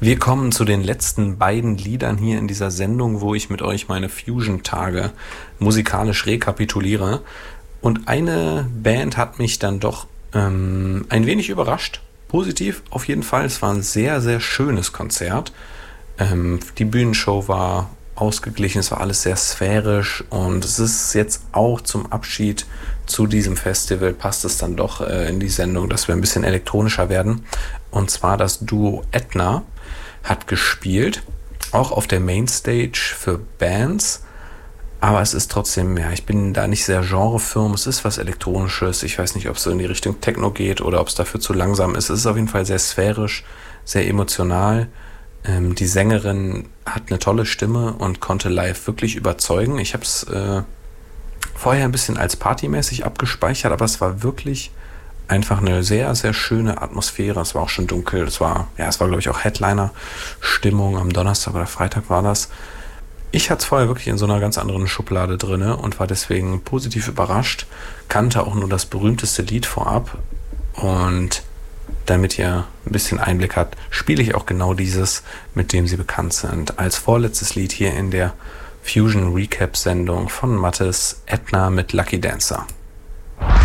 Wir kommen zu den letzten beiden Liedern hier in dieser Sendung, wo ich mit euch meine Fusion-Tage musikalisch rekapituliere. Und eine Band hat mich dann doch ein wenig überrascht. Positiv auf jeden Fall. Es war ein sehr, sehr schönes Konzert. Die Bühnenshow war ausgeglichen, es war alles sehr sphärisch und es ist jetzt auch zum Abschied zu diesem Festival, passt es dann doch in die Sendung, dass wir ein bisschen elektronischer werden. Und zwar das Duo Etna hat gespielt, auch auf der Mainstage für Bands, aber es ist trotzdem, ja, ich bin da nicht sehr genrefirm, es ist was Elektronisches, ich weiß nicht, ob es so in die Richtung Techno geht oder ob es dafür zu langsam ist. Es ist auf jeden Fall sehr sphärisch, sehr emotional. Die Sängerin hat eine tolle Stimme und konnte live wirklich überzeugen. Ich habe es vorher ein bisschen als partymäßig abgespeichert, aber es war wirklich einfach eine sehr, sehr schöne Atmosphäre. Es war auch schon dunkel. Es war, glaube ich, auch Headliner-Stimmung. Am Donnerstag oder Freitag war das. Ich hatte es vorher wirklich in so einer ganz anderen Schublade drinne und war deswegen positiv überrascht. Kannte auch nur das berühmteste Lied vorab. Und damit ihr ein bisschen Einblick habt, spiele ich auch genau dieses, mit dem sie bekannt sind. Als vorletztes Lied hier in der Fusion Recap Sendung von Mathis, Etna mit Lucky Dancer.